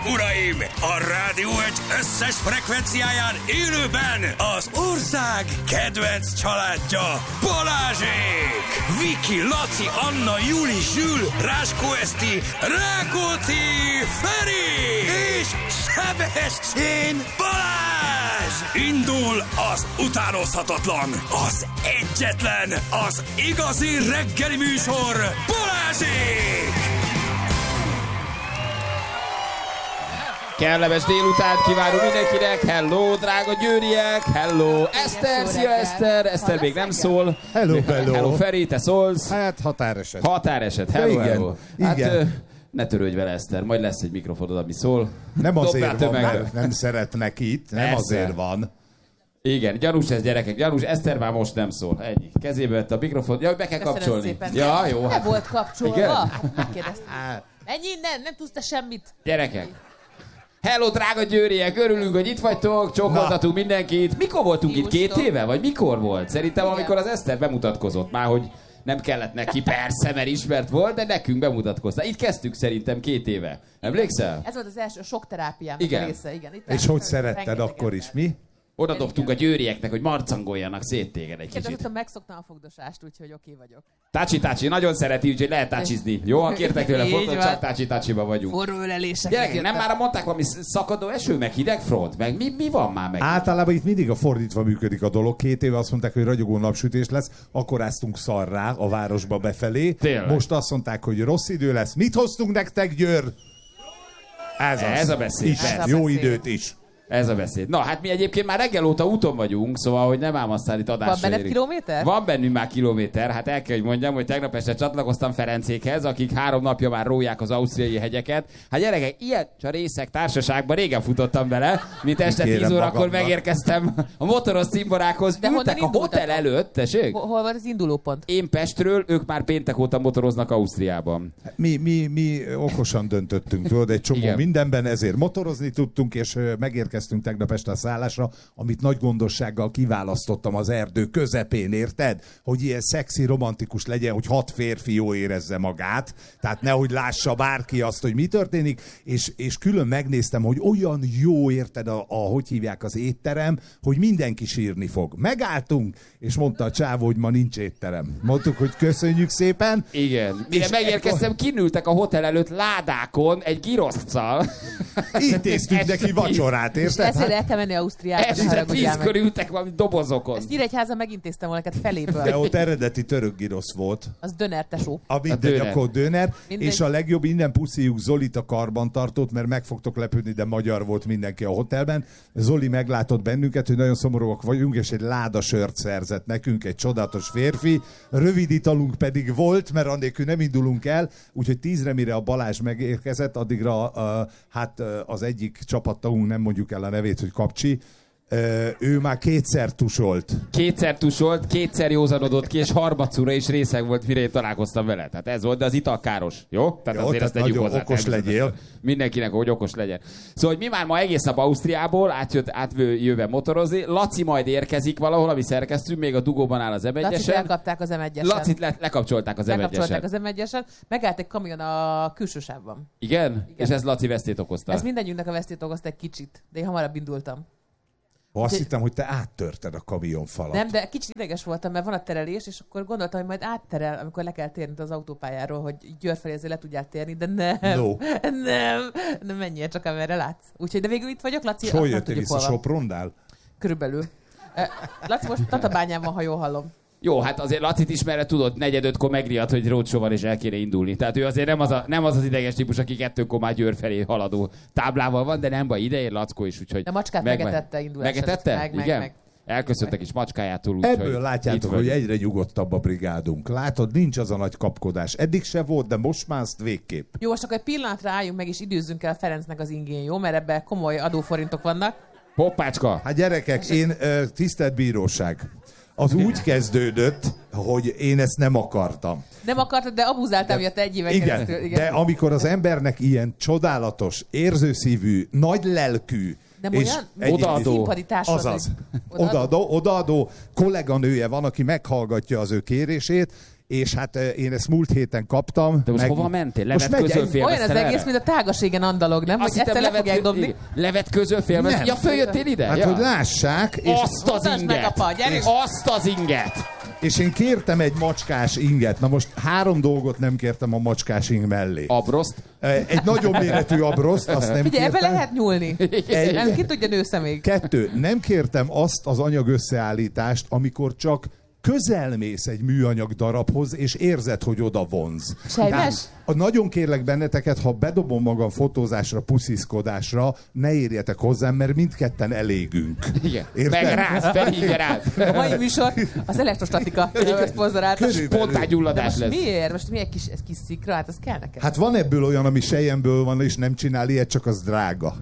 uraim! A Rádió egy összes frekvenciáján élőben az ország kedvenc családja Balázsék! Viki, Laci, Anna, Juli, Zsül, Ráskó Eszti, Rákóczi, Feri és Sebestyén Balázs! Indul az utánozhatatlan, az egyetlen, az igazi reggeli műsor Balázsék! Kellemes délutánt kívánunk mindenkinek, hello drága győriek, hello Eszter, szia Eszter, Eszter még nem szól. Hello, hello. Hello Feri, te szólsz. Hát határeset. Határeset, hello, igen, hello. Hát igen. ne törődj vele Eszter, majd lesz egy mikrofonod, ami szól. Nem azért van, mert nem szeretnek itt, nem Persze. azért van. Igen, gyanús ez gyerekek, gyanús, Eszter már most nem szól, ennyi. Kezébe vette a mikrofon, be kell Köszönöm kapcsolni. szépen. Ja, jó. Nem volt kapcsolva. Igen? Megkérdeztem. Ennyi, nem tudsz te semmit. Gyerekek. Hello, drága győriek, örülünk, hogy itt vagytok, csókoltatunk mindenkit. Mikor voltunk itt? 2 éve? Vagy mikor volt? Szerintem, amikor az Eszter bemutatkozott már, hogy nem kellett neki, persze, mert ismert volt, de nekünk bemutatkoztál. Itt kezdtük szerintem 2 éve. Emlékszel? Ez volt az első sok terápiám Igen. része. Igen. Itt És hogy szeretted akkor is, mi? Oda dobtunk a győrieknek, hogy marcangoljanak szét téged egy kicsit. Kérdeztem, megszoktam a fogdosást, úgyhogy oké vagyok. Tácsi nagyon szereti, úgyhogy lehet tácsizni. Jó, ha kértek tőle Így fotót, van. csak tácsiba vagyunk. Forró ölelések. Gyerekek, nem már mondták valami szakadó eső, meg hideg front? Meg mi van már meg? Általában itt mindig a fordítva működik a dolog. 2 éve azt mondták, hogy ragyogó napsütés lesz, akkor áztunk szarrá a városba befelé. Tényleg? Most azt mondták, hogy rossz idő lesz. Mit hoztunk nektek, Győr? Ez a beszéd, Is, persze. jó időt is. Ez a beszéd. Na, hát mi egyébként már reggel óta úton vagyunk, szóval, hogy nem ám aztán itt adásra Van benned érünk. kilométer? Van bennünk már kilométer. Hát el kell, hogy mondjam, hogy tegnap este csatlakoztam Ferencékhez, akik 3 napja már róják az ausztriai hegyeket. Hát gyerekek, ilyen részek társaságban régen futottam bele, mint este 10 Kérem órakor magamnak. megérkeztem a motoros cimborákhoz. De Ültek a honnan hotel indultatok? előtt, tessék? Hol van az indulópont? Én Pestről, ők már péntek óta motoroznak Ausztriában. Mi okosan döntöttünk, tudod, egy csomó Igen. mindenben, ezért motorozni tudtunk, és megérkeztünk tegnap este a szállásra, amit nagy gondossággal kiválasztottam az erdő közepén, érted? Hogy ilyen szexi, romantikus legyen, hogy 6 férfi jól érezze magát, tehát nehogy lássa bárki azt, hogy mi történik, és külön megnéztem, hogy olyan jó, érted, hogy hívják az étterem, hogy mindenki sírni fog. Megálltunk, és mondta a csávó, hogy ma nincs étterem. Mondtuk, hogy köszönjük szépen. Igen. Mire És megérkeztem, kinültek a hotel előtt ládákon egy giroszccal. Intéztünk neki vacsorát, És érted? ezért el kell menni Ausztriába. ne Este haragudjál 10-kor meg. ültek valami dobozokon. Ezt Nyíregyházan megintéztem volna neked feléből. De ott eredeti török girosz volt. Az döner tesó. A mindegy, döner. akkor döner. Mindegy. És a legjobb, innen puszíjuk Zolit a karbantartót, mert meg fogtok lepődni, de magyar volt mindenki a hotelben. Zoli meglátott bennünket, hogy nagyon szomorúak vagyunk, és egy láda sört szerzett nekünk, egy csodálatos férfi. Rövid italunk pedig volt, mert annélkül nem indulunk el, úgyhogy 10-re, mire a Balázs megérkezett, addigra az egyik csapattagunk, nem mondjuk el a nevét, hogy Kapcsi, ő már 2-szer tusolt. 2-szer tusolt, 2-szer józanodott ki, és harmadszorra is részeg volt, mire én találkoztam vele. Tehát ez volt, de az ital káros. Jó? Tehát Jó, azért tehát ezt tegyük nagyon hozzá. okos természetesen. legyél. Mindenkinek, hogy okos legyen. Szóval, hogy mi már ma egész nap Ausztriából átjöve motorozni. Laci majd érkezik valahol, ami szerkesztünk, még a dugóban áll az Lacit M1-esen. elkapták az M1-esen. Lacit lekapcsolták az Lekapcsolták M1-esen. az M1-esen. Megállt egy kamion a külső sávban. Igen? És ez Laci vesztét okozta. Ez mindannyiunknak a vesztét okozta egy kicsit, de én hamarabb indultam. Azt hittem, hogy te áttörted a kamionfalat. Nem, de kicsit ideges voltam, mert van a terelés, és akkor gondoltam, hogy majd átterel, amikor le kell térni az autópályáról, hogy Győr felé azért le tudjál térni, de nem. No. Nem menjél csak, amerre látsz. Úgyhogy, de végül itt vagyok, Laci. És hol azt nem jöttél tudjuk, vissza, hol van. Soprondál? Körülbelül. Laci most Tatabányán van, ha jól hallom. Jó, hát azért Lacit ismerve tudod, 4:45-kor megriadt, hogy roadshow van és el kéne indulni. Tehát ő azért nem az ideges típus, aki 2-kor már Győr felé haladó táblával van, de nem baj, ideér Lackó is, úgyhogy... De macskát megetette indulás előtt. Megetette? Igen? Meg. Elköszöntek is macskájától, úgyhogy... Ebből látjátok, hogy egyre nyugodtabb a brigádunk. Látod, nincs az a nagy kapkodás. Eddig se volt, de most már azt végképp. Jó, most akkor egy pillanatra álljunk meg, és időzzünk el Ferencnek az ingén, jó? Mert ebben komoly adóforintok vannak. Hoppácska! Hát gyerekek, tisztelt bíróság, az úgy kezdődött, hogy én ezt nem akartam. Nem akartad, de abuzáltál miatt 1 éven Igen, keresztül. de amikor az embernek ilyen csodálatos, érzőszívű, nagy lelkű, Nem és olyan odaadó. színpadi társad, azaz, hogy- odaadó kolléganője van, aki meghallgatja az ő kérését, és hát én ezt múlt héten kaptam. De most hova mentél? Levetközölfélmeztél Olyan az egész, mint a tágaségen andalog, nem? Azt Hogy egyszer le fogják dobni. Levetközölfélmeztél? Ja, följöttél ide? Hát, ja. hogy lássák. És Azt az Mutasd meg, inget! apa, gyerünk! Azt az inget! És én kértem egy macskás inget. Na most 3 dolgot nem kértem a macskás ing mellé. Abroszt? Egy nagyon méretű abroszt, azt nem Figyelj, ebbe kértem. lehet nyúlni. Nem, ki tudja nősze még. 2. Nem kértem azt az anyag összeállítást, amikor csak közelmész egy műanyag darabhoz, és érzed, hogy oda vonz. Sejmes? Nagyon kérlek benneteket, ha bedobom magam fotózásra, pusziszkodásra, ne érjetek hozzám, mert mindketten elégünk. Igen. Érted? Megráz, felhígeráz. A mai műsor az elektrostatika szponzorálta. Spontángyulladás lesz. Miért? Most mi egy kis, ez kis szikra? Hát az kell neked. Hát van ebből olyan, ami selyemből van, és nem csinál ilyet, csak az drága.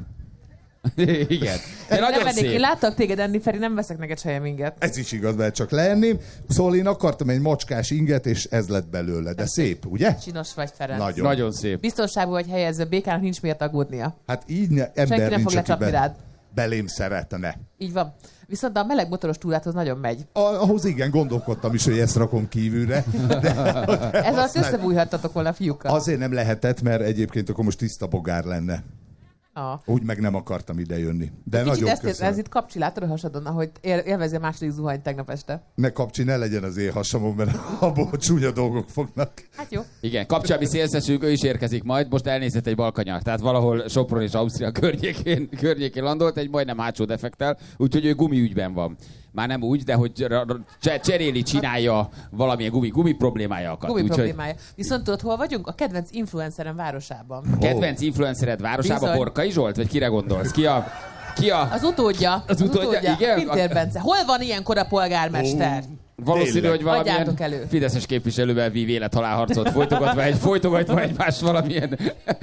Igen. De nagyon nem vennék, én szép. láttak téged enni, Feri, nem veszek neked sejem inget. Ez is igaz, mert csak leenném. Szóval én akartam egy macskás inget, és ez lett belőle. De szép, ugye? Csinos vagy, Ferenc. Nagyon. Nagyon szép. Biztonságban vagy helyezve, békának nincs miért aggódnia. Hát így ember Senki nem nincs, fog aki lecsapni rád. belém szeretne. Így van. Viszont a meleg motoros túráthoz nagyon megy. Ahhoz igen, gondolkodtam is, hogy ezt rakom kívülre. De Ez azt összebújhattatok volna a fiúkkal. azért nem lehetett, mert egyébként akkor most tiszta bogár lenne. Úgy meg nem akartam ide jönni. De Kicsit nagyon ezt köszönöm. ez itt kapcsi, látod a hasadon, ahogy élvezi a második zuhanyt tegnap este. Ne kapcsi, ne legyen az én hasamon, mert abból csúnya dolgok fognak. Hát jó. Igen, kapcsolmi szélszesünk, ő is érkezik majd, most elnézett egy balkanyar, tehát valahol Sopron és Ausztria környékén landolt, egy majdnem hátsó defektel, úgyhogy ő gumiügyben van. Már nem úgy, de hogy csinálja valamilyen gumi problémája akad. Gumi problémája. Viszont tudod, hol vagyunk? A kedvenc influencerem városában. A kedvenc influencered városában Bizony. Borkai Zsolt, vagy kire gondolsz? Ki a... Az utódja. Az utódja, igen? Pintér Bence. Hol van ilyenkor a polgármester? Valószínű, Tényleg. hogy valamilyen Adjátok elő. fideszes képviselővel vív élethalálharcot folytogatva egymás valamilyen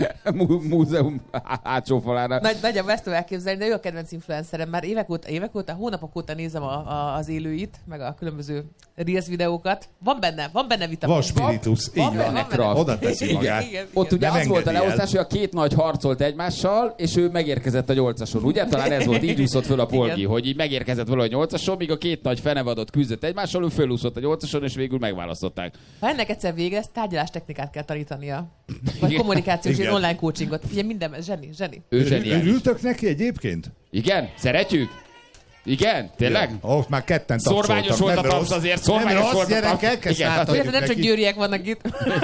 múzeum hátsó falánál. Nagyjából ezt tudom elképzelni, de ő a kedvenc influencerem. Már évek óta, hónapok óta nézem az élőit, meg a különböző Reels videókat. Van benne vitamin. Van spiritus, így van. benne kraft. Oda teszi magát. Igen. Ott ugye Nem az volt a engedi el. leosztás, hogy a két nagy harcolt egymással, és ő megérkezett a 8-ason. Ugye? Talán ez volt, így úszott föl a polgi, Igen. hogy így megérkezett valahogy 8-ason, míg a két nagy fenevadott küzdött egymással, ő fölúszott a 8-ason, és végül megválasztották. Ha ennek egyszer vége lesz, tárgyalástechnikát kell tanítania. Vagy kommunikációs és Igen. online coachingot. Ugye minden, zseni. Ő zseniális. Örültök neki egyébként? Igen? Szeretjük? Igen? Tényleg? Ott már ketten tapsoltak. Szorványos volt a Nem tapsz rossz. azért, Nem szorványos rossz, volt a tapsz. gyerekek, ezt Igen, átadjuk Ugye, nem csak neki. győriek vannak itt.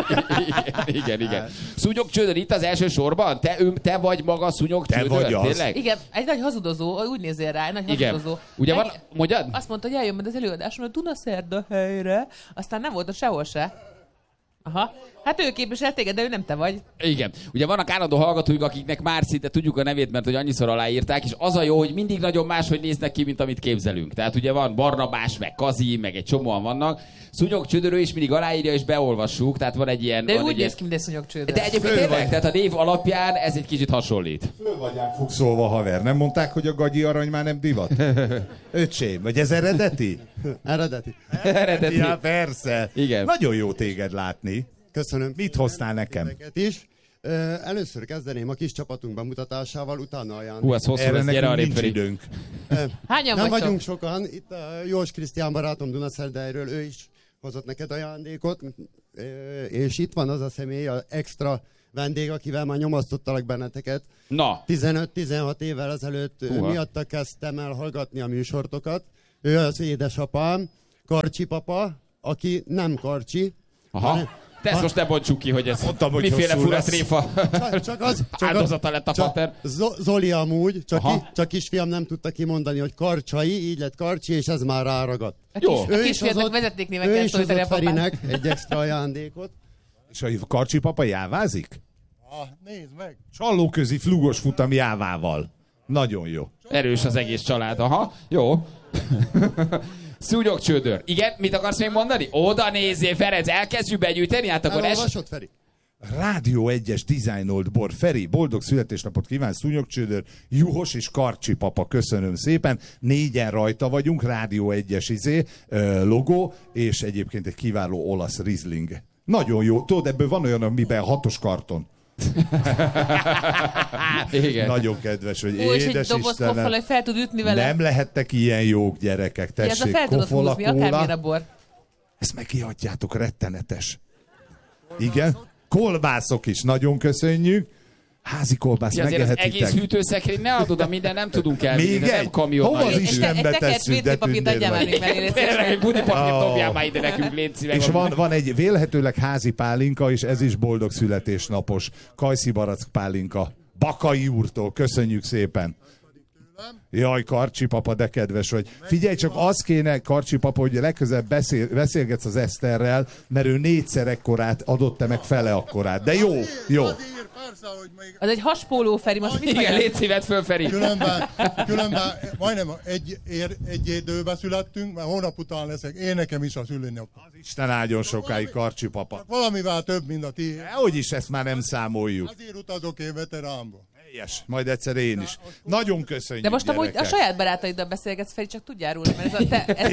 Igen. Szúnyog Csődör itt az első sorban? Te vagy maga Szúnyog Te Csődör? vagy az. Tényleg? Igen, egy nagy hazudozó, úgy nézél rá, egy nagy Igen. hazudozó. Ugye van, mondjad? Azt mondta, hogy eljön majd az előadáson a Dunaszerda helyre, aztán nem volt ott sehol se. Aha. Hát ő képvisel téged, de ő nem te vagy. Igen. Ugye vannak állandó hallgatóink, akiknek már szinte tudjuk a nevét, mert hogy annyiszor aláírták, és az a jó, hogy mindig nagyon máshogy néznek ki, mint amit képzelünk. Tehát ugye van Barnabás, meg Kazi, meg egy csomóan vannak. Szúnyog Csődörő is mindig aláírja, és beolvassuk, tehát van egy ilyen... De ő van úgy egy néz ki, mint egy szúnyogcsődör. De egyébként Föl tényleg, vagy. tehát a név alapján ez egy kicsit hasonlít. Föl vagyán fogszolva, haver. Nem mondták, hogy a gagyi arany már nem divat? Öcsém, vagy ez eredeti? Eredeti. Eredeti. Ja, persze. Igen. Nagyon jó téged látni. Köszönöm. Mit hoztál nekem? Ezeket is. Először kezdeném a kis csapatunk bemutatásával, utána ajándék. Hú, az hosszú Erre lesz, gyere nekünk arrébb nincs Feri. időnk. Hányan Nem vagytok? vagyunk sokan. Itt a Jós Krisztián barátom Dunaszerdeiről, ő is hozott neked ajándékot. És itt van az a személy, az extra vendég, akivel már nyomasztottalak benneteket. Na, 15-16 évvel ezelőtt Húha. miatta kezdtem el hallgatni a műsortokat. Ő az édesapám, Karcsi papa, aki nem Karcsi. aha. Te ezt most ne bontsuk ki, hogy ez Mondtam, hogy miféle hosszú fura lesz. tréfa áldozata lett a pater. Zoli amúgy, Aha. csak kisfiam nem tudta kimondani, hogy Karcsai, így lett Karcsi, és ez már ráragadt. Jó. A kisfiatnak vezetéknévek ő kell is szólítani a hozott papát. Ferinek egy extra ajándékot. És a Karcsi papa jávázik? Nézd meg! Csallóközi flugos futam jávával. Nagyon jó. Erős az egész család, aha. Jó. Szúnyog Csődör. Igen, mit akarsz még mondani? Oda nézzél, Ferenc, elkezdjük begyűjteni, hát akkor Elolvasod, Feri? Rádió 1-es dizájnolt bor. Feri, boldog születésnapot kíván, Szúnyogcsődör, Juhos és Karcsi papa, köszönöm szépen. 4-en rajta vagyunk, Rádió 1-es logó, és egyébként egy kiváló olasz Riesling. Nagyon jó. Tudod, ebből van olyan, amiben 6-os karton. Igen. Nagyon kedves, hogy Ó, és egy édes doboz koffal, Istenem. hogy fel tud ütni vele. Nem lehettek ilyen jók, gyerekek. Ez a Tessék, fel tudod Coca-Cola, húzni, akármilyen a bor. Ezt meg kiadjátok, rettenetes. Igen. Kolbászok is, nagyon köszönjük. Házi kolbász, megehetitek. Az egész hűtőszekrény ne adod, a minden nem tudunk elvinni, még nem kamion. Hova az Istenbe tesszük, de tündér vagy. Tényleg egy budipapírt dobjál már ide nekünk, légy szíves. És van egy vélhetőleg házi pálinka, és ez is boldog születésnapos. Kajszi barack pálinka. Bakai úrtól, köszönjük szépen. Jaj, Karcsi papa, de kedves vagy. Figyelj, csak az kéne, Karcsi papa, hogy legközelebb beszélgetsz az Eszterrel, mert ő 4-szer ekkorát adott, te meg fele akkorát. De jó, jó. Az egy haspóló, Feri, most mit Igen, légy szívet föl, Feri. Különben majdnem egy időben születtünk, mert hónap után leszek. Én nekem is a szülőnap. Az Isten áldjon sokáig, Karcsi papa. Valamivel több, mint a ti. Hogy is, ezt már nem számoljuk. Azért utazok én veteránba. Helyes, majd egyszer én is. Nagyon köszönjük, de most amúgy a saját barátaiddal beszélgetsz, Feri, csak tudjál róla, mert ez a te...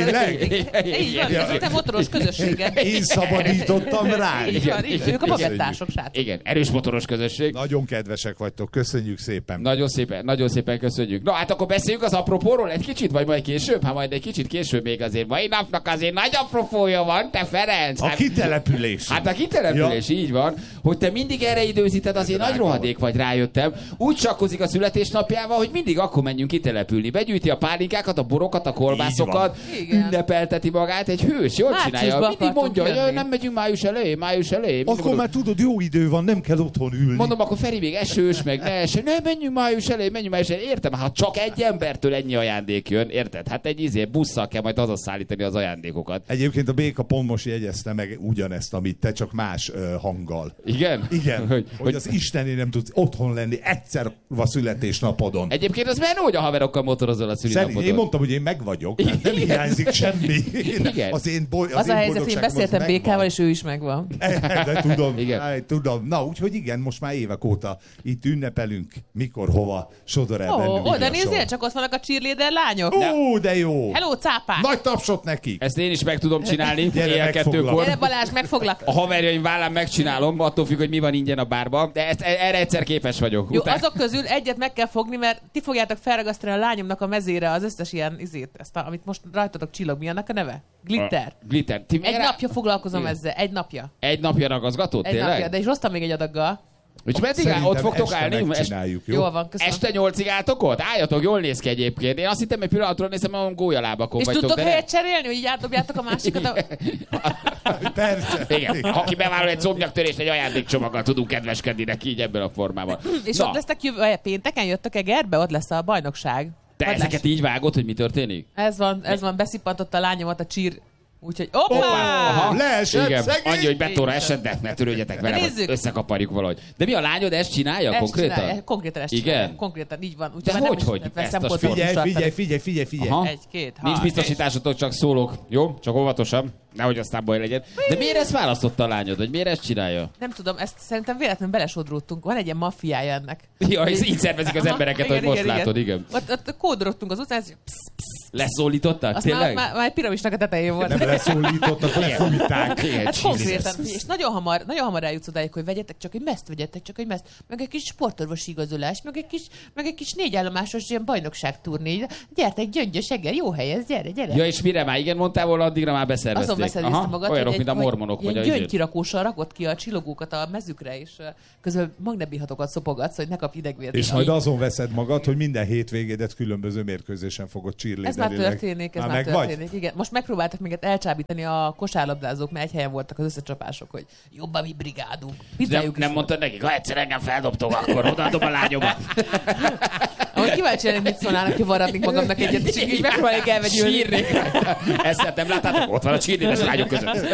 Így van, ez a te motoros közösséged. Én szabadítottam rá. Így van, ők a babettások, srácok. Igen, erős motoros közösség. Nagyon kedvesek vagytok, köszönjük szépen. Nagyon szépen köszönjük. Na hát akkor beszéljünk az apropóról egy kicsit, vagy majd később? Hát majd egy kicsit később még azért. Mai napnak azért nagy apropója van, te Ferenc. A kitelepülés. Hát a kitelepülés, így van. Hogy te mindig erre időzíted, azért nagy rohadék vagy, rájöttem. Úgy sakkozik a születésnapjával, hogy mindig akkor menjünk kitelepülni. Begyűjti a pálinkákat, a borokat, a kolbászokat, ünnepelteti magát, egy hős, jól csinálja. Mindig mondja, hogy nem megyünk május elején. Akkor már tudod, jó idő van, nem kell otthon ülni. Mondom, akkor Feri még esős, meg ne eső. Ne, menjünk május elején. Értem, hát csak egy embertől ennyi ajándék jön, érted? Hát egy busszal kell majd hazaszállítani az ajándékokat. Egyébként a Béka pont most jegyezte meg ugyanezt, amit te, csak más hanggal. Igen? Igen, hogy az Istené nem tudsz otthon lenni egyszer a születésnapodon. Egyébként az menő, hogy a haverokkal motorozol a szülinapodon. Én mondtam, hogy én meg vagyok, nem hiányzik semmi. Igen. Az a helyzet, én beszéltem Békával, és ő is megvan. De tudom, igen. Tudom. Na, úgyhogy igen, most már évek óta itt ünnepelünk, mikor, hova sodor el bennünk. Oda nézzél, csak ott vannak a cheerleader lányok. De jó. Hello, cápák! Nagy tapsot nekik. Ezt én is meg tudom csinálni, Gyere, éjjel-2-kor. Gyere Balázs, megfoglak. A haverjaim vállán megcsinálom, attól függ, hogy mi van ingyen a bárban, de erre egyszer képes vagyok. Jó, azok közül egyet meg kell fogni, mert ti fogjátok felragasztani a lányomnak a mezére az összes ilyen amit most rajtatok csillog, mi annak a neve? Glitter. Glitter. Egy napja foglalkozom ezzel, egy napja. Egy napja ragaszgatod, tényleg? Napja, de is hoztam még egy adaggal. És meddig ott fogtok állni? Jó van, köszönöm. Este 8-ig álltok ott? Álljatok, jól néz ki egyébként. Én azt hittem, hogy pillanatról nézem, hogy gólyalábakon és vagytok. És tudtok helyet cserélni, hogy így átdobjátok a másikat? Persze. Igen. Aki bevállal egy szomnyaktörést, egy ajándékcsomaggal tudunk kedveskedni neki így ebben a formában. És ott lesztek pénteken, jöttök Egerbe, ott lesz a bajnokság. Te ezeket így vágod, hogy mi történik? Ez van, beszippantott a lányomat a csír. Úgyhogy leesett, igen, annyi, hogy betóra esett, de ne törődjetek vele, összekaparjuk valahogy. De mi a lányod ezt csinálja konkrétan? Konkrétan ezt igen? csinálja. Konkrétan így van. De hogy? Figyelj. 1-2-3. Nincs biztosításotok, csak szólok. Jó? Csak óvatosan. Nehogy aztán baj legyen. De miért ezt választotta a lányod? Vagy miért ezt csinálja? Nem tudom, ezt szerintem véletlenül belesodródtunk. Van egy ilyen maffiája ennek. Ja, így szervezik az embereket, hogy most látod, igen. Ott kódorogtunk az utcán, leszólították? Tényleg? Már egy piramisnak a tetején volt. Nem leszólítottak, lefújták. Hát konkrétan. És nagyon hamar eljutsz odáig, hogy vegyetek csak egy meszt, meg egy kis sportorvosi igazolás, meg egy kis 4 állomásos ilyen bajnokságturné. Gyertek, Gyöngyös Eger, jó hely ez, gyere. Ja, és mire már igen mondtál volna, addigra már beszervezték. Azon beszerveztem magad, olyanok, mint a mormonok. Ilyen gyöngykirakóssal rakott ki a csillogókat a mezükre, és közben magnebihatokat szopogatsz, hogy ne kapj idegvért. És majd azon veszed magad, hogy minden hétvégédet különböző mérkőzésen fogod cheerleaderileg. Ez már történik. Igen. Most megpróbáltak minket elcsábítani a kosárlabdázók, mert egy helyen voltak az összecsapások, hogy jobb a mi brigádunk. Nem mondtad nekik, ha egyszer engem feldobtok, akkor odaadom a lányomat. Ahogy kíváncsi lenni, mit szólnának, hogy varratnék magamnak egyet, és így megpróbálják elvegyülni. Sírnék. Ezt nem láttátok? Ott van a csírnédes lányok között.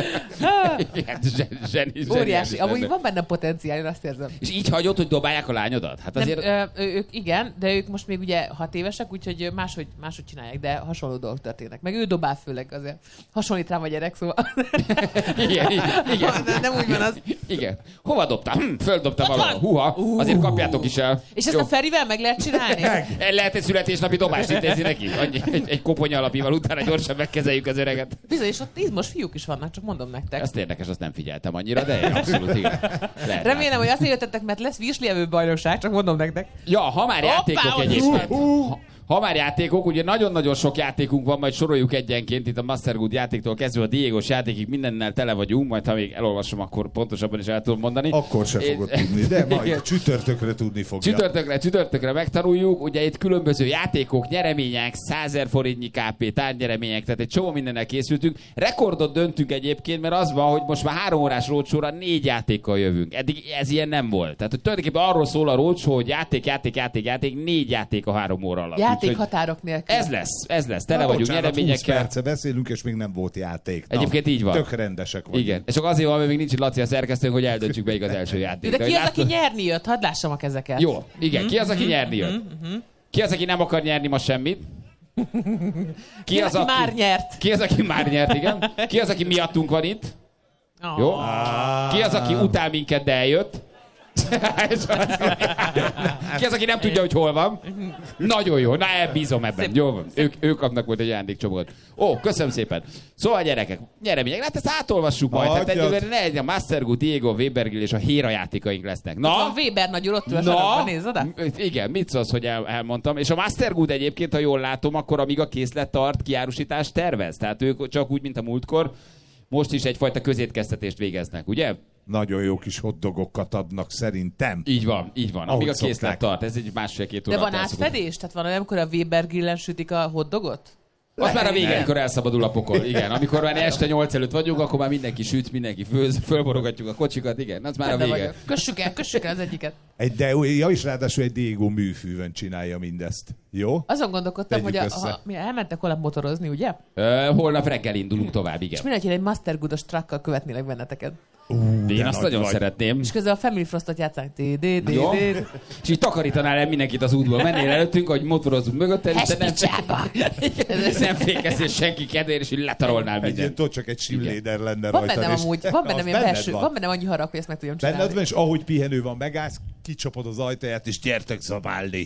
Óriási. Amúgy van benne potenciál, én azt érzem. És így hagyod, hogy dobálják a lányodat? Hát azért... ők igen, de ők most még ugye 6 évesek, úgyhogy máshogy csinálják, de hasonló dolgok történnek. Meg ő dobál főleg azért. Hasonlít rám a gyerek, szóval... Igen. Nem úgy van az. Igen. Hova dobtál? Földobtam valahol. Húha, azért kapjátok is el. És ezt a Ferivel meg lehet csinálni? Lehet egy születésnapi dobást intézni neki? Egy koponya alapival utána gyorsan megkezeljük az öreget. Bizony, és ott izmos fiúk is vannak, csak mondom nektek. Ez érdekes, azt nem figyeltem annyira, de abszolút igen. Remélem, hogy azt jöttetek, mert lesz vízslievő bajnokság, csak mondom nektek. Ja, ha már játékok egyébként. Ha már játékok, ugye nagyon-nagyon sok játékunk van, majd soroljuk egyenként, itt a Master Good játéktól kezdve a Diegos játékig mindennel tele vagyunk, majd ha még elolvasom, akkor pontosabban is el tudom mondani. Akkor se fogod tudni, de majd csütörtökre tudni fogja. Csütörtökre megtanuljuk, ugye itt különböző játékok, nyeremények, 100 000 forintnyi KP, tárgynyeremények, tehát egy csomó mindennel készültünk. Rekordot döntünk egyébként, mert az van, hogy most már 3 órás roadshow-ra 4 játékkal jövünk. Eddig ez ilyen nem volt. Tehát hogy tulajdonképpen arról szól a roadshow, hogy játék, 4 játék a 3 óra alatt. Játékhatárok nélkül. Ez lesz. Tele vagyunk nyereményekkel. 20 perce beszélünk, és még nem volt játék. Egyébként így van. Tök rendesek vagyunk. Igen. És csak azért van, mert még nincs itt Laci a szerkesztőnk, hogy eldöntsük melyik az első játék. De ki az, aki nyerni jött? Hadd lássam a kezeket. Jó, igen. Ki az, aki nyerni jött? Ki az, aki nem akar nyerni ma semmit? Ki az, aki már nyert? Ki az, aki már nyert, igen. Ki az, aki miattunk van itt? Jó. Ki az, aki utál minket, de eljött? Ki az, aki nem tudja, hogy hol van? Nagyon jó, na bízom ebben. Jó van. Ők kapnak majd egy ajándékcsomagot. Ó, köszönöm szépen. Szóval gyerekek, nyeremények, hát ezt átolvassuk majd. Tehát egyébként ne legyen a Master Good, Diego, Webergil és a Héra játékaink lesznek. Na? A Weber nagy ott ül a sarokban, nézd oda. Igen, mit szólsz, hogy elmondtam. És a Master Good egyébként, ha jól látom, akkor amíg a készlet tart, kiárusítást tervez. Tehát ők csak úgy, mint a múltkor, most is egyfajta közétkeztetést végeznek, ugye? Nagyon jó kis hotdogokat adnak szerintem. Így van. Amíg a készlet szokták. tart, ez egy 1,5-2 óra. De van átfedés? Tehát van olyan, amikor a Weber grillen sütik a hotdogot? Az már a vége, amikor elszabadul a pokol. Igen, amikor már este 8 előtt vagyunk, akkor már mindenki süt, mindenki főz, fölborogatjuk a kocsikat, igen, az már a vége. Kössük el az egyiket. És ráadásul egy Diego műfűvön csinálja mindezt. Jó? Azon gondolkodtam, Tegyük hogy össze. mi elmentek holnap motorozni, ugye? Holnap reggel indulunk tovább, igen. És mindenki egy Master Good-os truckkal követnélek benneteket. Én azt nagyon szeretném. És közben a Family Frostot játszánk. Jó. És így takarítanál el mindenkit az útból. Mennél előttünk, hogy motorozunk mögötted, de nem fékezél senki kedvéért, és így letarolnál mindent. Csak egy simléder lenne Van rajta. bennem amúgy, van bennem ilyen belső, van bennem annyi harag, hogy ezt meg tudjam csinálni. Benned van, és ahogy pihenő van, megállsz, kicsapod az ajtaját, és gyertek zabálni.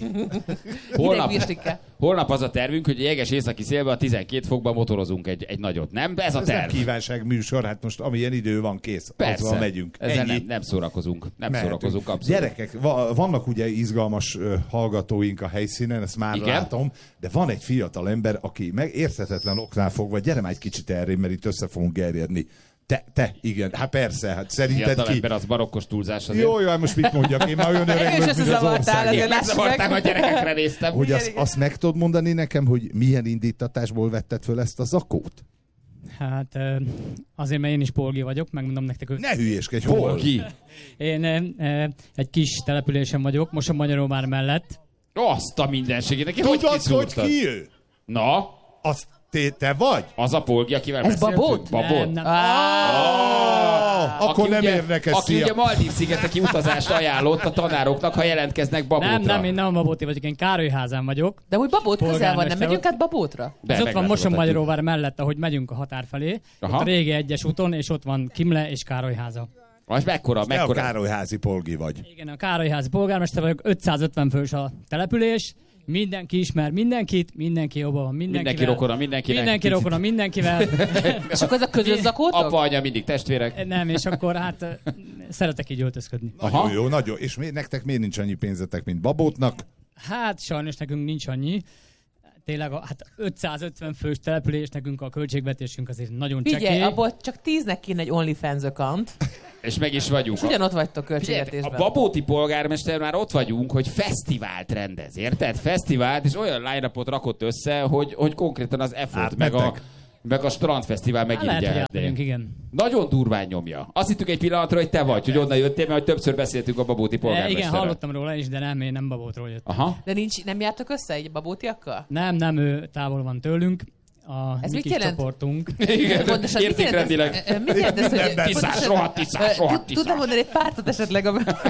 Holnap az a tervünk, hogy a jeges északi szélben a 12 fokban motorozunk egy nagyot. Nem? Ez a Ez nem terv. kívánság műsor, hát most amilyen idő van, kész. Persze. Azzal megyünk. Ezzel nem szórakozunk. Nem szórakozunk abszolút. Gyerekek, vannak ugye izgalmas hallgatóink a helyszínen, ezt már Igen? látom, de van egy fiatal ember, aki meg érthetetlen oknál fogva, gyere már egy kicsit erre, mert itt össze fogunk gerjedni. Te, igen, hát persze, hát szerinted Fiatal ki... ember, az barokkos túlzás azért. Jó, hát most mit mondjak, én már olyan öreg vagyok, mint az ország. Igen, megzavartál, a gyerekekre néztem. Hogy azt meg tudod mondani nekem, hogy milyen indítatásból vetted föl ezt a zakót? Hát azért, mert én is polgi vagyok, megmondom nektek, hogy... Ne hülyéskedj, hol? Ki? Én egy kis településen vagyok, most a Magyaróvár mellett. Azt a mindenségét. Neki hogy Tudod, hogy kiszúrtad? ki ő? Na? Azt te vagy? Az a polgi, akivel Ez beszéltünk? Babót? Babót? Nem. Akkor nem ugye, érnek ezt. Aki ugye Maldív-szigeteki utazást ajánlott a tanároknak, ha jelentkeznek Babótra. Nem, én nem a Babóti vagyok, én Károlyházán vagyok. De úgy Babót közel van, nem Polgármester megyünk át Babótra? De Ez ott van meglátogathatjuk. Moson-Magyaróvár mellett, ahogy megyünk a határ felé. Aha. Ott a régi egyes úton, és ott van Kimle és Károlyháza. Az mekkora? Te a Károlyházi polgi vagy. Igen, a Károlyházi polgármester vagyok, 550 fős a település. Mindenki ismer mindenkit, mindenki jobban van mindenkivel. Mindenki rokona mindenkinek. Mindenki Picit. rokona mindenkivel. És akkor ez a közös zakótok? Apa, anya, mindig testvérek. Nem, és akkor hát szeretek így öltözködni. Nagyon jó, nagyon. És nektek miért nincs annyi pénzetek, mint Babótnak? Hát sajnos nekünk nincs annyi. Tényleg hát 550 fős település, nekünk a költségvetésünk azért nagyon csekély. Figyelj, abból csak 10-nek kéne egy OnlyFans account. És meg is vagyunk. És ugyanott vagytok A költségvetésben. babóti polgármester már ott vagyunk, hogy fesztivált rendez, érted? Fesztivált, és olyan line-upot rakott össze, hogy konkrétan az effort, meg a strandfesztivál Hát lehet, hogy megirigyelhetné. átmegyünk, igen. Nagyon durván nyomja. Azt hittük egy pillanatra, hogy te vagy, hogy onnan jöttél, mert többször beszéltünk a babóti Igen, polgármesterrel. hallottam róla is, de nem, én nem Babótról jöttem. Aha. De nem jártok össze egy babótiakkal? Nem, ő távol van tőlünk. A Ez mi mit kis jelent? csoportunk. Igen, Pontosan, mit jelent értékrendileg. ez? Mit jelent ez, hogy... Tiszás, rohadt tiszás. Tudnám mondani egy pártot esetleg?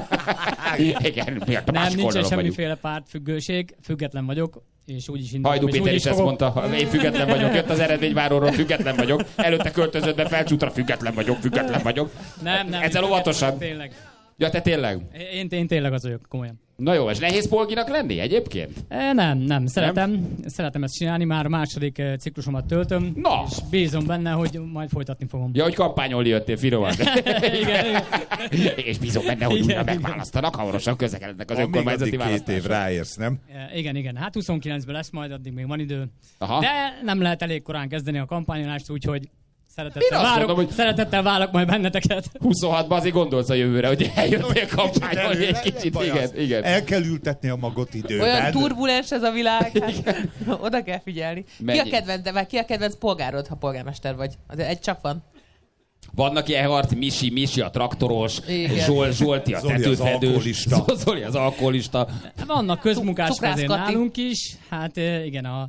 Igen, miért a Nem, másik nincsen oldalon vagyunk. semmiféle pártfüggőség, független vagyok, és úgy is indultam. Hajdú és Péter úgy is ezt fogok. mondta, én független vagyok, jött az eredményváróról, független vagyok, előtte költözött be Felcsútra, független vagyok. Nem, Ezzel óvatosan. Tényleg. Ja, te tényleg? Én tényleg az vagyok, komolyan. Na jó, és nehéz polginak lenni egyébként? Nem. Szeretem ezt csinálni, már a második ciklusomat töltöm, Na. és bízom benne, hogy majd folytatni fogom. Ja, hogy kampányolni jöttél finoman. Igen. És bízom benne, hogy újra megválasztanak, hamarosan közekednek az önkormányzati Még addig 2 év választások. ráérsz, nem? Igen. Hát 29-ben lesz majd, addig még van idő. Aha. De nem lehet elég korán kezdeni a kampányolást, úgyhogy Én azt mondom, hogy- szeretettel várok majd benneteket. 26-ban azért gondolsz a jövőre, hogy eljöttél kampányolni egy kicsit. Igen. El kell ültetni a magot időben. Olyan turbulens ez a világ, hát oda kell figyelni. Mennyi? Ki a kedvenc polgárod, ha polgármester vagy? Azért egy csak van. Vannak ilyen harc, Misi a traktoros, Igen. Zsolti a Zoli az tetőfedős, alkoholista. Zoli az alkoholista. Vannak közmunkások azért Cukrászkati. nálunk is. Hát igen, a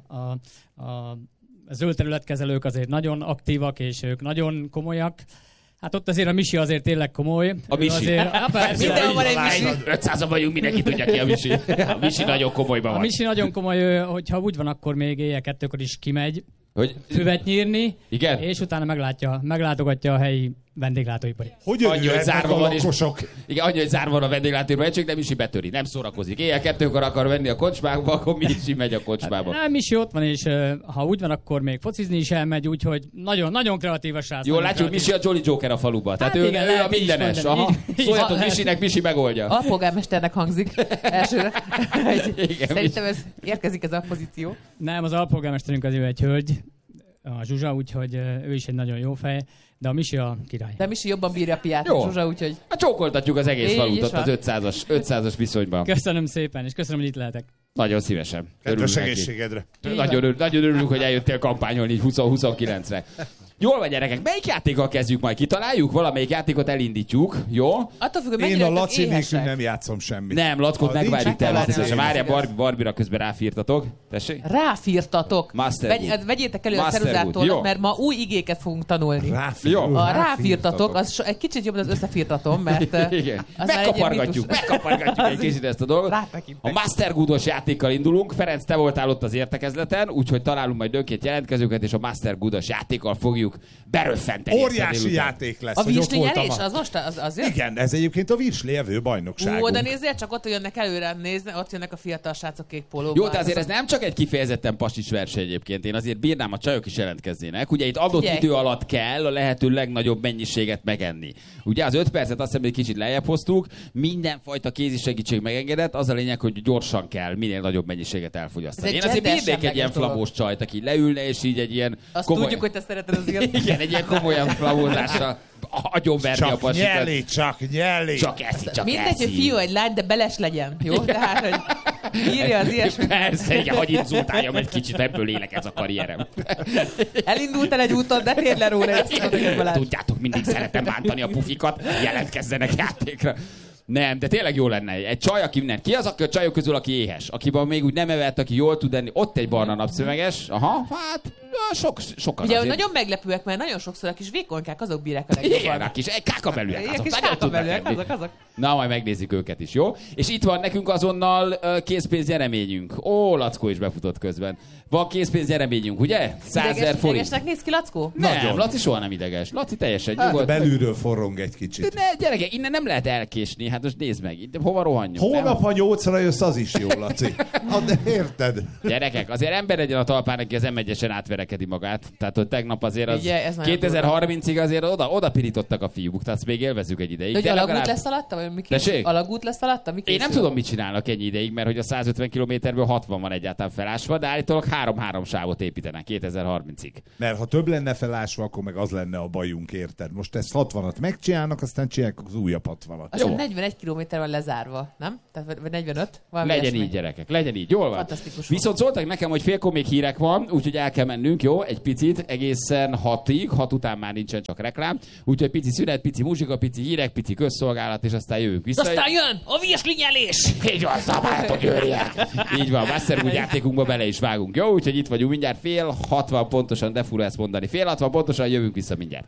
zöld területkezelők azért nagyon aktívak, és ők nagyon komolyak. Hát ott azért a Misi azért tényleg komoly. A Misi. Ő Azért, persze, Mindenhol van egy Misi. Misi. 500-an vagyunk, mindenki tudja ki a Misi. A Misi nagyon komolyban a van. Misi nagyon komoly, hogyha úgy van, akkor még éjjel 2-kor is kimegy Hogy... füvet nyírni, Igen? és utána meglátogatja a helyi vendéglátóipari. Hogy Annyi, hogy örülhetnek zárva a van, és lakosok? igen, annyi, hogy zárva van a vendéglátóipari egység, de Misi betöri, nem szórakozik. Éjjel 2-kor akar venni a kocsmába, akkor Misi megy a kocsmába. Nem, Misi ott van, és ha úgy van, akkor még focizni is elmegy, úgyhogy nagyon, nagyon kreatív a srác. Jól nagyon látjuk, kreatív. Misi a Jolly Joker a faluba. Tehát Hát ő, igen, ő a lehet így is mindenes. mondani. Aha. Így- Szóljatok így- Misinek, Misi megoldja. Alpolgármesternek hangzik elsőre. Igen, Szerintem ez érkezik ez a pozíció. Nem, az alpolgármesterünk az ő egy hölgy, a Zsuzsa, úgyhogy ő is egy nagyon jó fej, de a Misi a király. De Misi jobban bírja a piát, Jó. Zsuzsa, úgyhogy... Hát csókoltatjuk az egész Így falut is ott van. az 500-as viszonyban. Köszönöm szépen, és köszönöm, hogy itt lehetek. Nagyon szívesen. Kedves Örülünk neki. egészségedre. Nagyon örülünk, hogy eljöttél kampányolni így 20-29-re. Jól van, gyerekek, melyik játékkal kezdjük majd? Kitaláljuk? Valamelyik játékot elindítjuk, jó? Attól függ, hogy Én mennyire a vagytok Laci nélkül éhesek. nem játszom semmit. Nem, Lackot Ha megvárjuk nincs természetesen. Laci, Várjál, Barbira közben ráfírtatok. Tessék? Ráfírtatok. Masterwood. Vegyétek elő a Masterwood, jó. ceruzától, mert ma új igéket fogunk tanulni. Jó. A ráfírtatok, az egy kicsit jobb, az összefírtatom, mert... Igen. az már egy ilyen mítusz. Megkapargatjuk egy kicsit ezt a dolgot. Rátekintek. A Mastergood-os játékkal indulunk. Ferenc, te voltál ott az értekezleten, úgyhogy találunk majd önként jelentkezőket, és a Mastergood-os játékkal fogjuk beröffenteni. ezt a Óriási délután. játék lesz, A hogy ott voltam. virslinyelés, az most az jön? Igen, ez egyébként a virslievő bajnokságunk. Oda nézzél, csak ott jönnek előre nézni, ott jönnek a fiatal srácok kék pólóban. Jó, de azért ez nem csak egy kifejezetten pasics verseny egyébként. Én azért bírnám, a csajok is jelentkeznének. Ugye itt adott Figyelj. idő alatt kell a lehető legnagyobb mennyiséget megenni. Ugye az 5 percet azt hiszem, hogy kicsit lejjebb hoztuk, mindenfajta kézi segítség megengedett, az a lényeg, hogy gyorsan kell minél nagyobb mennyiséget elfogyasztani. Ez egy Én azért gender bírnék egy ilyen semleges dolog. flamós csajt, aki leülne, és így egy ilyen Azt tudjuk, hogy te szereted az ilyet. igen, egy ilyen komolyan flamózással agyonverni a Csak pasikat. nyelé, csak nyelé. Csak eszi, csak Mindegy, hogy eszi. fiú egy lány, de beles legyen, jó? Tehát, hogy írja az ilyesmi. Persze, igen, hogy inzultáljam egy kicsit, ebből élek ez a karrierem. Elindultál egy úton, de térd le róla, ezt tudod, hogy Balázs. Tudjátok, mindig szeretem bántani a pufikat, jelentkezzenek játékra. Nem, de tényleg jó lenne. Egy csaj, aki nem. Ki az, aki a csajok közül, aki éhes? Akiben még úgy nem evett, aki jól tud enni. Ott egy barna napszöveges. Aha, hát sokan Ugye, hogy azért. nagyon meglepőek, mert nagyon sokszor a kis vékonykák azok bírják a Igen, legjobban. a kis kákabelűek. Ilyen Azok kis nagyon tudnak kákabelőek, enni. azok. Na, majd megnézzük őket is, jó? És itt van nekünk azonnal készpénz nyereményünk. Ó, Lackó is befutott közben. Van készpénz nyereményünk, ugye? 100 000 forint. Idegesnek néz ki, Lackó? Nem, Laci soha nem ideges. Laci teljesen Hát nyugodt. belülről forrong egy kicsit. Ne, gyerekek, innen nem lehet elkésni. Hát most nézd meg, itt hova rohanjunk? Holnap, ha 8-ra jössz, az is jó, Laci. Hát de érted? Gyerekek, azért ember legyen a talpán, aki az M1-esen átverekedi magát. Tehát, hogy tegnap azért az Ugye, ez nagyon 2030-ig azért oda pirítottak a fiúk, tehát azt még élvezzük egy ideig. De hogy De alagút legalább- lesz alatta? Vagy mi Tessék? Alagút lesz alatta? Mi Én nem készül? tudom, mit csinálnak ennyi ideig, mert hogy a 150 kilométerből 60 van egyáltalán felásva, de állítólag 3-3 sávot építenek 2030-ig. Mert ha több lenne felásva, akkor meg az lenne a bajunk, érted? Most ezt 60-at megcsinálnak, aztán csinálják az újabb 60-at. Azt hiszem 41 kilométer van lezárva, nem? Tehát vagy 45? Valami Legyen ilyesmi. így, gyerekek, legyen így, jól van. Fantasztikus. Viszont szóltak nekem, hogy félkor még hírek van, úgyhogy el kell mennünk, jó? Egy picit, egészen 6-ig, 6 után már nincsen csak reklám, úgyhogy pici szünet, pici muzsika, pici hírek, pici közszolgálat, és aztán jövünk vissza. Aztán jön a virslinyelés! Így van, szabáltok, őrjek! Így van, Masterwood játékunkba bele is vágunk, jó? Úgyhogy itt vagyunk mindjárt fél 60 pontosan, de fura ezt mondani. Fél 60 pontosan jövünk vissza mindjárt.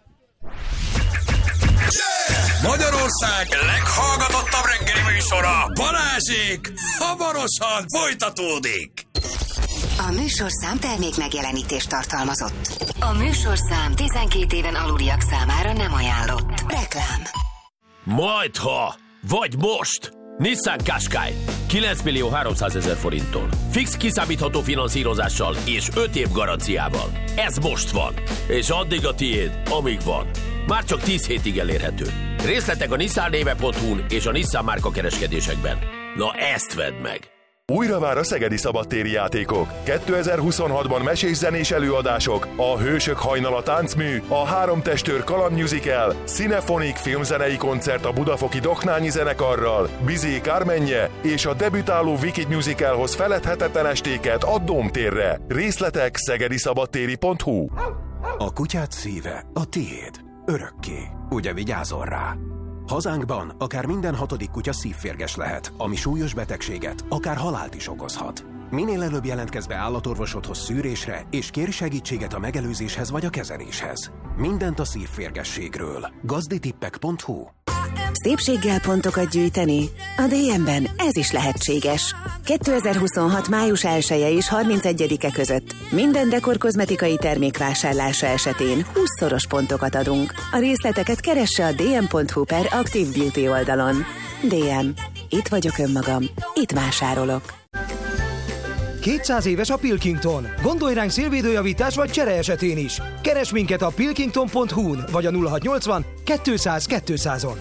Magyarország leghallgatottabb reggeli műsora, Balázsék, hamarosan folytatódik. A műsorszám termék megjelenítést tartalmazott. A műsorszám 12 éven aluliak számára nem ajánlott. Reklám. Majdha, vagy most. Nissan Qashqai 9.300.000 forinttól. Fix kiszámítható finanszírozással és 5 év garanciával. Ez most van, és addig a tiéd, amíg van. Már csak 10 hétig elérhető. Részletek a nissannéve.hu-n és a Nissan márka kereskedésekben. Na ezt vedd meg! Újra vár a szegedi szabadtéri játékok. 2026-ban mesés-zenés előadások, a Hősök hajnala táncmű, a 3 testőr kalandmusical, Cinephonic filmzenei koncert a budafoki Doknányi zenekarral, Bizé Kármenje és a debütáló Wicked musicalhoz feledhetetlen estéket a Dómtérre. Részletek szegediszabadtéri.hu. A kutyád szíve a tiéd. Örökké. Ugye vigyázol rá? Hazánkban akár minden 6. kutya szívférges lehet, ami súlyos betegséget, akár halált is okozhat. Minél előbb jelentkezz be állatorvosodhoz szűrésre, és kérj segítséget a megelőzéshez vagy a kezeléshez. Mindent a szívférgességről. gazditippek.hu. Szépséggel pontokat gyűjteni? A DM-ben ez is lehetséges. 2026. május 1-e és 31-e között minden dekor kozmetikai termék vásárlása esetén 20-szoros pontokat adunk. A részleteket keresse a dm.hu/Active Beauty oldalon. DM. Itt vagyok önmagam. Itt vásárolok. 200 éves a Pilkington. Gondolj ránk szélvédőjavítás vagy csere esetén is. Keresd minket a pilkington.hu-n vagy a 0680 200 200-on.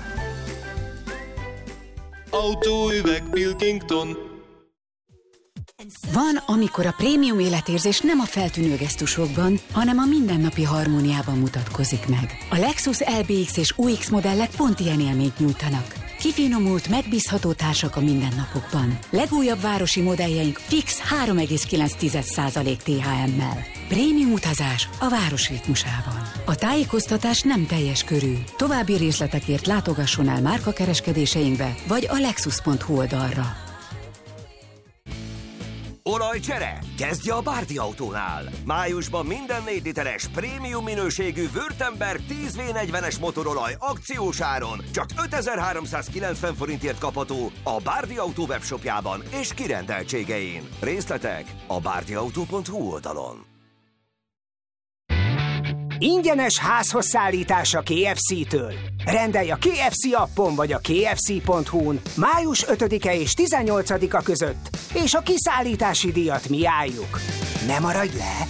Autóüveg Pilkington. Van, amikor a prémium életérzés nem a feltűnő gesztusokban, hanem a mindennapi harmóniában mutatkozik meg. A Lexus LBX és UX modellek pont ilyen élményt nyújtanak. Kifinomult, megbízható társak a mindennapokban. Legújabb városi modelljeink fix 3,9% THM-mel. Prémium utazás a város ritmusában. A tájékoztatás nem teljes körű. További részletekért látogasson el márkakereskedéseinkbe, vagy a lexus.hu oldalra. Olajcsere? Kezdje a Bárdi Autónál! Májusban minden 4 literes prémium minőségű Württemberg 10V40-es motorolaj akciós áron csak 5390 forintért kapható a Bárdi Autó webshopjában és kirendeltségein. Részletek a bárdiautó.hu oldalon. Ingyenes házhoz szállítás a KFC-től. Rendelj a KFC appon vagy a kfc.hu-n május 5-e és 18-a között, és a kiszállítási díjat mi álljuk. Ne maradj le!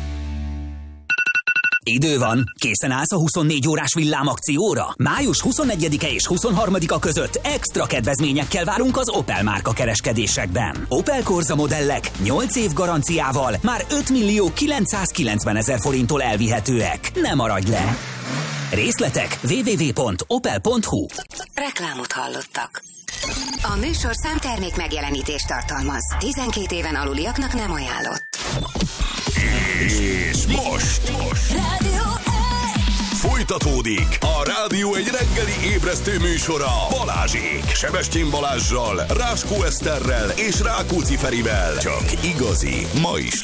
Idő van, készen állsz a 24 órás villámakcióra? Május 21-e és 23-a között extra kedvezményekkel várunk az Opel márka kereskedésekben. Opel Corsa modellek 8 év garanciával már 5.990.000 forinttól elvihetőek. Ne maradj le! Részletek www.opel.hu. Reklámot hallottak. A műsorszám termék megjelenítést tartalmaz. 12 éven aluliaknak nem ajánlott. És most Rádió folytatódik a Rádió egy reggeli ébresztő műsora Balázsék. Sebestyén Balázssal, Ráskó Eszterrel és Rákóczi Ferivel. Csak igazi, ma is